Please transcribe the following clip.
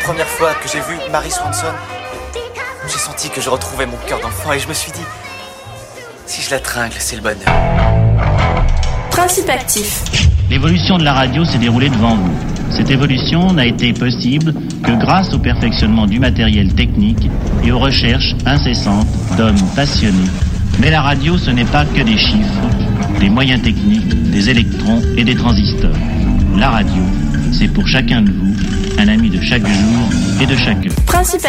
première fois que j'ai vu Mary Swanson, j'ai senti que je retrouvais mon cœur d'enfant et je me suis dit, si je la tringle, c'est le bonheur. Principe actif. L'évolution de la radio s'est déroulée devant vous. Cette évolution n'a été possible que grâce au perfectionnement du matériel technique et aux recherches incessantes d'hommes passionnés. Mais la radio, ce n'est pas que des chiffres, des moyens techniques, des électrons et des transistors. La radio, c'est pour chacun de vous un ami de chaque jour et de chaque heure. Principe